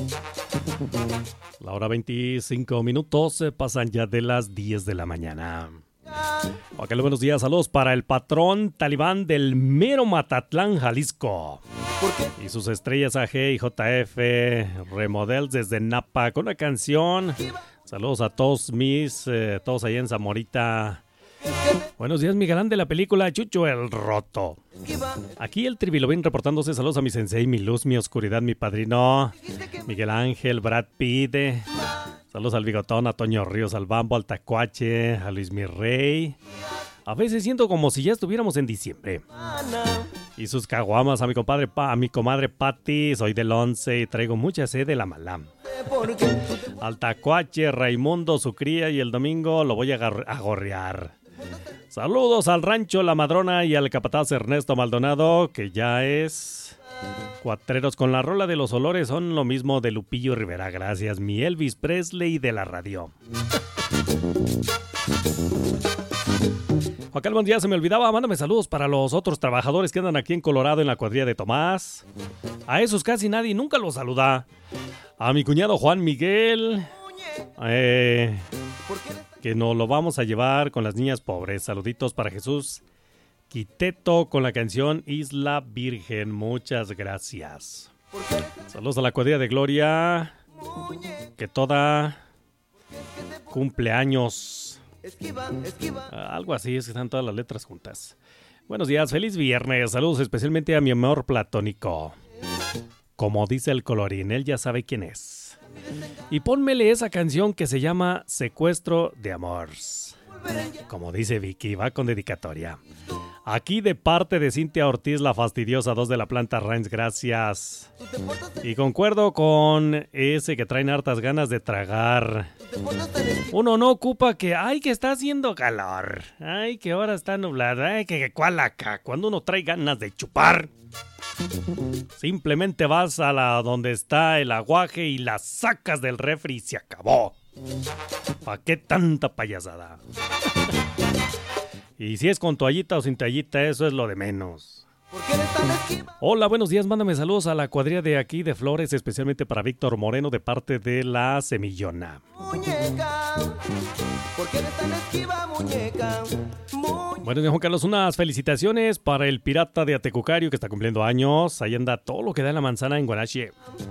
La hora 25 minutos pasan ya de las 10 de la mañana. Ok, buenos días, saludos para el patrón talibán del mero Matatlán, Jalisco. Y sus estrellas AG y JF Remodels desde Napa con una canción. Saludos a todos todos allá en Zamorita. Buenos días, mi galán de la película Chucho el Roto. Aquí el Tribilobín reportándose. Saludos a mi sensei, mi luz, mi oscuridad, mi padrino Miguel Ángel, Brad Pitt. Saludos al Bigotón, a Toño Ríos, al Bambo, al Tacuache, a Luis Mirrey. A veces siento como si ya estuviéramos en diciembre. Y sus caguamas a mi compadre, a mi comadre Patti. Soy del 11 y traigo mucha sed de la Malam. Al Tacuache, Raimundo, su cría, y el domingo lo voy a gorrear. Saludos al Rancho La Madrona y al capataz Ernesto Maldonado, que ya es cuatreros con la rola de los olores. Son lo mismo de Lupillo Rivera. Gracias, mi Elvis Presley de la radio. Acá buen día, se me olvidaba, mándame saludos para los otros trabajadores que andan aquí en Colorado en la cuadrilla de Tomás. A esos casi nadie nunca los saluda. A mi cuñado Juan Miguel, que nos lo vamos a llevar con las niñas pobres. Saluditos para Jesús Quiteto con la canción Isla Virgen. Muchas gracias. Saludos a la cuadrilla de Gloria, que toda cumpleaños. Algo así, es que están todas las letras juntas. Buenos días, feliz viernes. Saludos especialmente a mi amor platónico. Como dice el colorín, él ya sabe quién es. Y pónmele esa canción que se llama Secuestro de Amor. Como dice Vicky, va con dedicatoria. Aquí de parte de Cintia Ortiz, la fastidiosa 2 de la planta Ranch, gracias. Y concuerdo con ese que traen hartas ganas de tragar. Uno no ocupa que, ay, que está haciendo calor, ay, que ahora está nublado, ay, que cuál acá. Cuando uno trae ganas de chupar, simplemente vas a donde está el aguaje y la sacas del refri y se acabó. ¿Para qué tanta payasada? Y si es con toallita o sin toallita, eso es lo de menos. Hola, buenos días, mándame saludos a la cuadrilla de aquí de Flores, especialmente para Víctor Moreno de parte de la Semillona. Muñeca, ¿por qué eres tan esquiva, muñeca? Bueno, Juan Carlos, unas felicitaciones para el pirata de Atecucario que está cumpliendo años. Ahí anda todo lo que da la manzana en Guanache.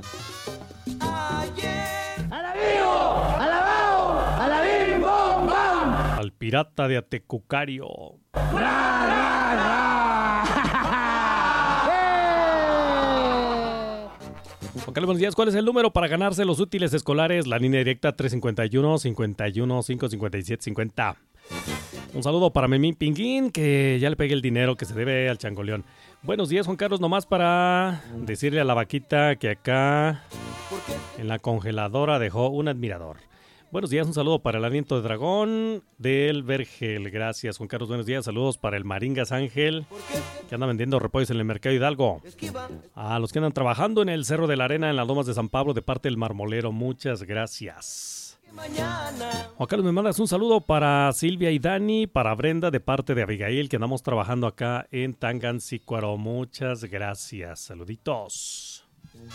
Al pirata de Atecucario. Juan Carlos, buenos días. ¿Cuál es el número para ganarse los útiles escolares? La línea directa 351-51-557-50. Un saludo para Memín Pinguín, que ya le pegué el dinero que se debe al changoleón. Buenos días, Juan Carlos. Nomás para decirle a la vaquita que acá en la congeladora dejó un admirador. Buenos días, un saludo para el aliento de dragón del Vergel. Gracias, Juan Carlos. Buenos días, saludos para el Maringas Ángel, que anda vendiendo repollos en el Mercado Hidalgo. A los que andan trabajando en el Cerro de la Arena, en las Lomas de San Pablo, de parte del Marmolero. Muchas gracias. Juan Carlos, me mandas un saludo para Silvia y Dani, para Brenda, de parte de Abigail, que andamos trabajando acá en Tangancícuaro. Muchas gracias. Saluditos.